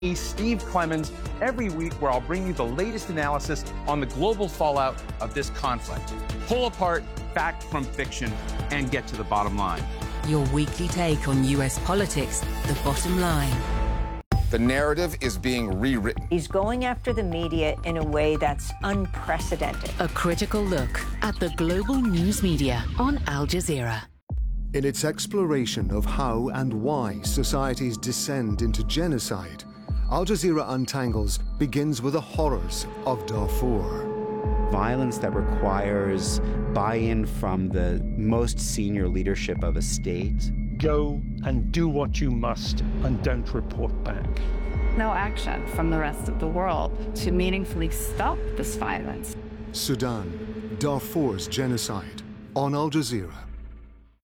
Steve Clemens every week, where I'll bring you the latest analysis on the global fallout of this conflict. Pull apart fact from fiction and get to the bottom line. Your weekly take on U.S. politics, The Bottom Line. The narrative is being rewritten. He's going after the media in a way that's unprecedented. A critical look at the global news media on Al Jazeera. In its exploration of how and why societies descend into genocide, Al Jazeera Untangles begins with the horrors of Darfur. Violence that requires buy-in from the most senior leadership of a state. Go and do what you must and don't report back. No action from the rest of the world to meaningfully stop this violence. Sudan, Darfur's genocide, on Al Jazeera.